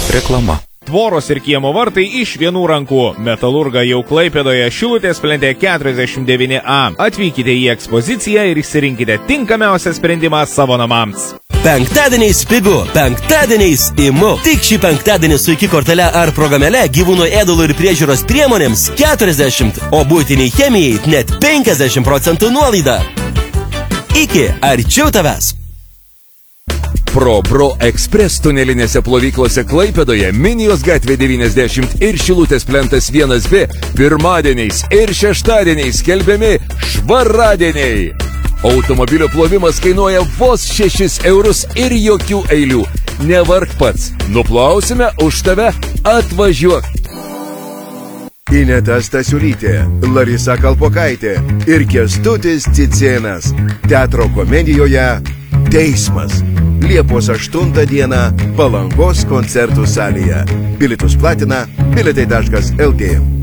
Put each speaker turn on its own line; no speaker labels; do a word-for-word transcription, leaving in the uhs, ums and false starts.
Reklama.
Tvoros ir kiemo vartai iš vienų rankų. Metalurga jau Klaipėdoje, Šilutės plente keturiasdešimt devyni A. Atvykite į ekspoziciją ir išsirinkite tinkamiausią sprendimą savo namams.
Penktadieniais pigu, penktadieniais imu. Tik šį penktadienį su iki kortele ar programėle gyvūnų ėdalų ir priežiūros priemonėms keturiasdešimt, o buitiniai chemijai net penkiasdešimt procentų nuolaida. Iki, arčiau tavęs.
Pro Bro Express tunelinėse plovyklose Klaipėdoje, Minijos gatvė devyniasdešimt ir Šilutės plentas vienas B pirmadieniais ir šeštadieniais skelbiami švaradieniai. Automobilio plovimas kainuoja vos šešis eurus ir jokių eilių. Nevark pats, nuplausime už tave, atvažiuok.
Ineta Stasiulytė, Larisa Kalpokaitė ir Kęstutis Cicėnas. Teatro komedijoje Teismas. Liepos aštuntą dieną Palangos koncertų salėje. Bilietus platina bilietai taškas el tė.